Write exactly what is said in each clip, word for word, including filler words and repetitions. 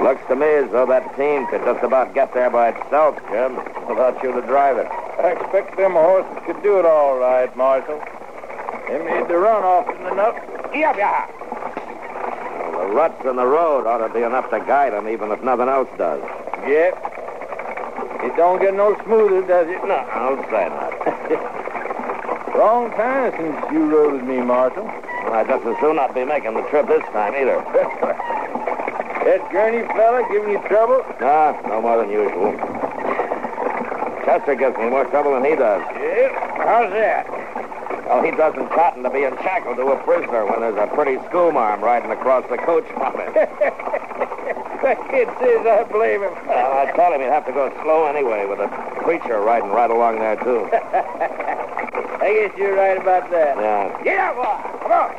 Looks to me as though that team could just about get there by itself, Jim, without you to drive it. I expect them horses could do it all right, Marshal. They made the run often enough. Yep, yeah. Well, the ruts in the road ought to be enough to guide them, even if nothing else does. Yep. It don't get no smoother, does it? No, don't say that. Long time since you rode with me, Marshal. Well, I'd just as soon not be making the trip this time, either. That Gurney fella giving you trouble? Nah, no more than usual. Chester gives me more trouble than he does. Yep. How's that? Well, he doesn't cotton to being shackled to a prisoner when there's a pretty schoolmarm riding across the coach from him. That kid says I blame him. Well, I told him he'd have to go slow anyway, with a preacher riding right along there, too. I guess you're right about that. Yeah. Get up, boy. Come on.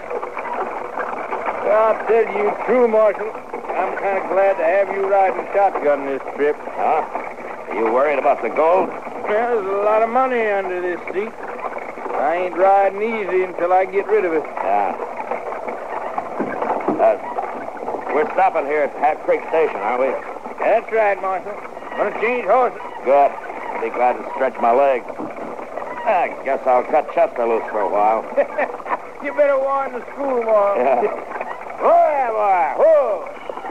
Well, I'll tell you true, Marshal. I'm kind of glad to have you riding shotgun this trip. Huh? Are you worried about the gold? Well, there's a lot of money under this seat. I ain't riding easy until I get rid of it. Yeah. Uh, we're stopping here at Hat Creek Station, aren't we? That's right, Marshal. Gonna change horses. Good. I'll be glad to stretch my legs. I guess I'll cut Chester loose for a while. You better warn the school, Mark. Yeah. Whoa there, boy. Whoa.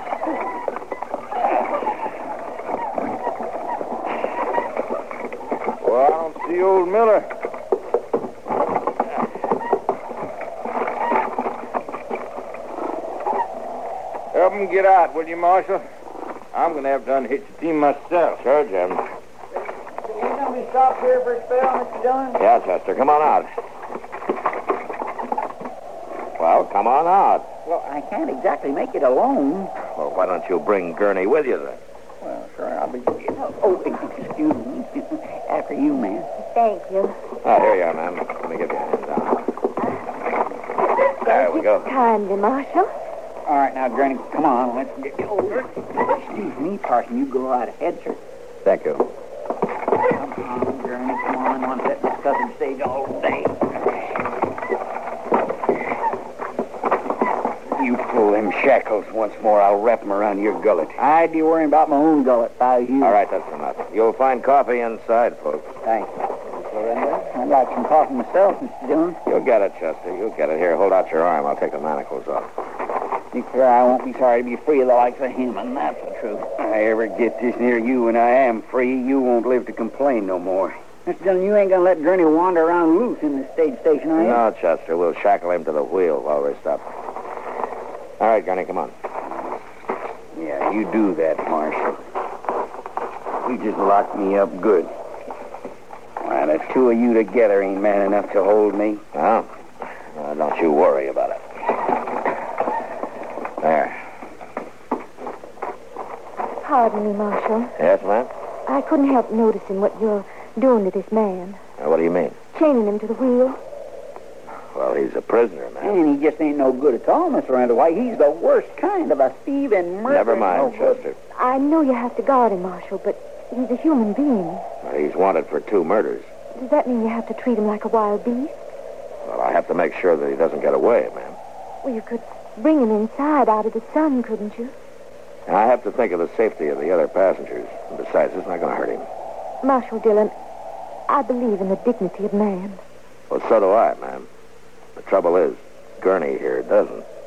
Well, I don't see old Miller. Help him get out, will you, Marshal? I'm going to have to unhitch the team myself. Sure, Jim. Can you let me stop here for a spell, Mister Dillon? Yeah, Chester, come on out. Well, come on out. Well, I can't exactly make it alone. Well, why don't you bring Gurney with you, then? Well, sure, I'll be... Oh, excuse me. After you, ma'am. Thank you. Oh, here you are, ma'am. Let me give you a hand down. There we go. Kindly, Marshal. All right, now, Gurney, come on. Let's get over. Excuse me, Parson. You go right ahead, sir. Thank you. Come on, Gurney. Come on. I want to set this southern stage all day. You pull them shackles once more, I'll wrap them around your gullet. I'd be worrying about my own gullet if I was you. All right, that's enough. You'll find coffee inside, folks. Thanks. I'd like some coffee myself, Mister Dillon. You'll get it, Chester. You'll get it. Here, hold out your arm. I'll take the manacles off. Declare I won't be sorry to be free of the likes of him, and that's the truth. If I ever get this near you and I am free, you won't live to complain no more. Mister Dillon, you ain't going to let Gurney wander around loose in the stage station, are you? No, Chester. We'll shackle him to the wheel while we're stopped. All right, Gurney, come on. Yeah, you do that, Marshal. You just locked me up good. Why, the two of you together ain't man enough to hold me. Well, uh, don't you worry about it. There. Pardon me, Marshal. Yes, ma'am? I couldn't help noticing what you're doing to this man. Uh, what do you mean? Chaining him to the wheel. Well, he's a prisoner, ma'am. And he just ain't no good at all, Mister Randall. Why, he's the worst kind of a thief and murderer. Never mind, no good. Chester. I know you have to guard him, Marshal, but he's a human being. Well, he's wanted for two murders. Does that mean you have to treat him like a wild beast? Well, I have to make sure that he doesn't get away, ma'am. Well, you could bring him inside out of the sun, couldn't you? And I have to think of the safety of the other passengers. And besides, it's not going to hurt him. Marshal Dillon, I believe in the dignity of man. Well, so do I, ma'am. The trouble is, Gurney here doesn't.